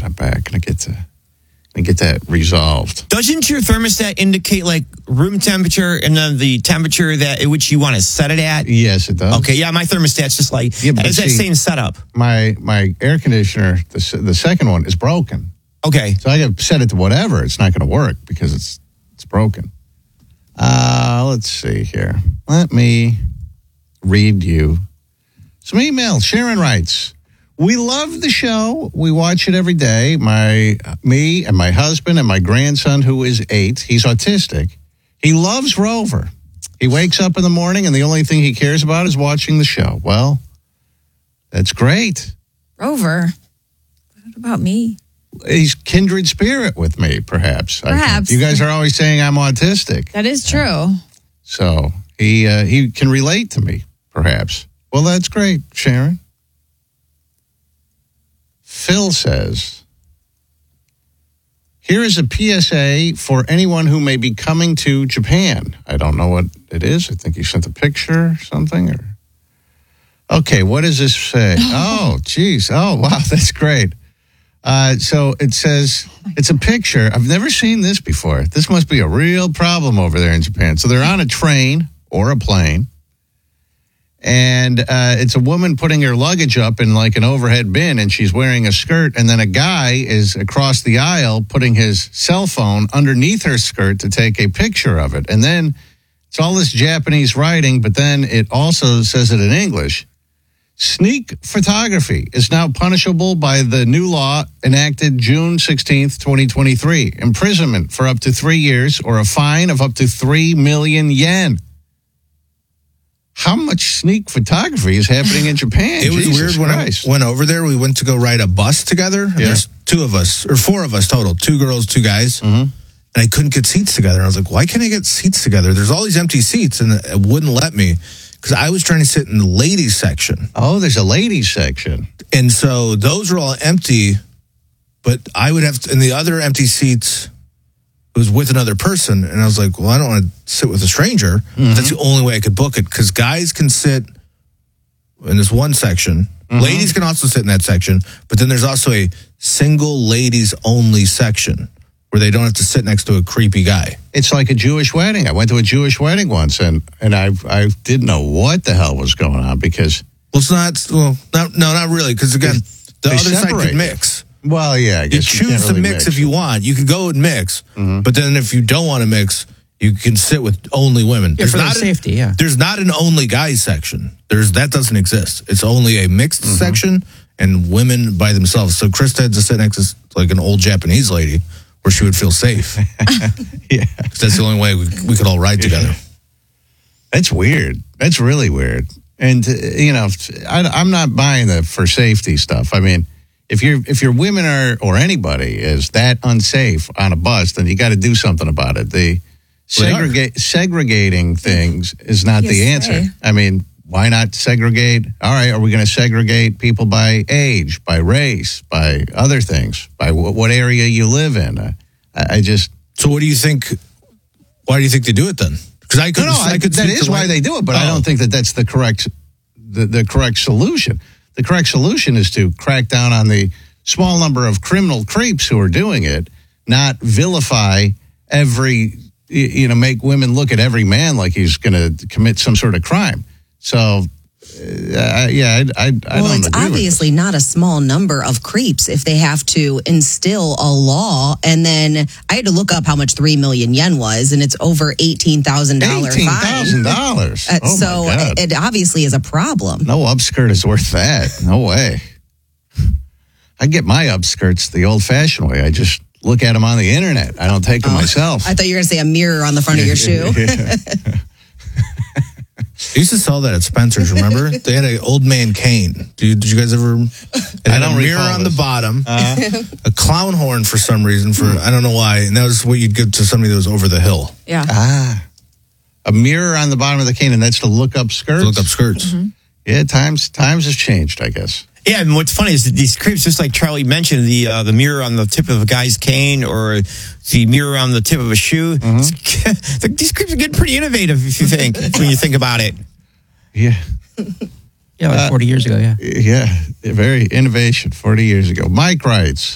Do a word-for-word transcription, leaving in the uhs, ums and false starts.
not bad. Gonna get to gonna get that resolved. Doesn't your thermostat indicate like room temperature and then the temperature that at which you want to set it at? Yes, it does. Okay, yeah, my thermostat's just like Yeah, but it's that see, same setup. My my air conditioner, the s- the second one, is broken. Okay. So I got set it to whatever. It's not going to work because it's it's broken. Uh, let's see here. Let me read you some emails. Sharon writes, "We love the show. We watch it every day. My me and my husband and my grandson, who is eight, he's autistic. He loves Rover. He wakes up in the morning and the only thing he cares about is watching the show. Well, that's great. Rover. What about me? He's kindred spirit with me, perhaps. I Perhaps. think. You guys are always saying I'm autistic. That is true. So he uh, he can relate to me, perhaps. Well, that's great, Sharon. Phil says, here is a P S A for anyone who may be coming to Japan. I don't know what it is. I think he sent a picture or something. Or Okay, what does this say? Oh, geez. Oh, wow, that's great. Uh, so it says, it's a picture. I've never seen this before. This must be a real problem over there in Japan. So they're on a train or a plane, and uh, it's a woman putting her luggage up in like an overhead bin, and she's wearing a skirt, and then a guy is across the aisle putting his cell phone underneath her skirt to take a picture of it. And then it's all this Japanese writing, but then it also says it in English. Sneak photography is now punishable by the new law enacted June sixteenth, twenty twenty-three. Imprisonment for up to three years or a fine of up to three million yen. How much sneak photography is happening in Japan? It was Jesus weird when Christ. I went over there. We went to go ride a bus together. And Yeah. There's two of us, or four of us total, two girls, two guys. Mm-hmm. And I couldn't get seats together. I was like, why can't I get seats together? There's all these empty seats, and it wouldn't let me because I was trying to sit in the ladies section. Oh, there's a ladies section. And so those were all empty, but I would have, to, in the other empty seats, it was with another person. And I was like, well, I don't want to sit with a stranger. Mm-hmm. That's the only way I could book it because guys can sit in this one section. Mm-hmm. Ladies can also sit in that section, but then there's also a single ladies only section where they don't have to sit next to a creepy guy. It's like a Jewish wedding. I went to a Jewish wedding once, and, and I I didn't know what the hell was going on because... Well, it's not, well, not, no, not really, because again, the They other side separate could mix. Well, yeah, I You guess you, choose can't really to mix, if you want. You can go and mix, Mhm. but then if you don't want to mix, you can sit with only women. Yeah, for their not a- safety, yeah. There's not an only guys section. There's that doesn't exist. It's only a mixed Mm-hmm. section and women by themselves. So Krista had to sit next to like an old Japanese lady where she would feel safe. Yeah. 'Cause that's the only way we, we could all ride together. That's weird. That's really weird. And, uh, you know, I, I'm not buying the for safety stuff. I mean, if you're if your women are or anybody is that unsafe on a bus, then you got to do something about it. The They are. segregate segregating things is not Yes, the answer. they. I mean, why not segregate? All right, are we going to segregate people by age, by race, by other things, by w- what area you live in? Uh, I, I just So what do you think? Why do you think they do it then? Because I could, no, no, I, I could that speak is to why my- they do it, but I Oh. don't think that that's the correct the, the correct solution. The correct solution is to crack down on the small number of criminal creeps who are doing it, not vilify every you you know make women look at every man like he's going to commit some sort of crime. So, uh, yeah, I, I, I Well, don't it's agree with obviously not a small number of creeps if they have to instill a law. And then I had to look up how much three million yen was, and it's over eighteen thousand dollars eighteen fine. thousand dollars. Uh, Oh so my God. it, it obviously is a problem. No upskirt is worth that. No way. I get my upskirts the old-fashioned way. I just look at them on the internet. I don't take them myself. I thought you were going to say a mirror on the front of your shoe. They used to sell that at Spencer's, remember? They had an old man cane. Did you, did you guys ever? It I had don't a mirror recall on this. the bottom, Uh, a clown horn for some reason, for I don't know why. And that was what you'd give to somebody that was over the hill. Yeah. ah, a mirror on the bottom of the cane, and that's to look up skirts. To look up skirts. Yeah, times times has changed, I guess. Yeah, and what's funny is that these creeps, just like Charlie mentioned, the uh, the mirror on the tip of a guy's cane or the mirror on the tip of a shoe. Mm-hmm. These creeps are getting pretty innovative, if you think, when you think about it. Yeah, Yeah, like forty years ago, yeah. yeah, very innovation. Forty years ago, Mike writes.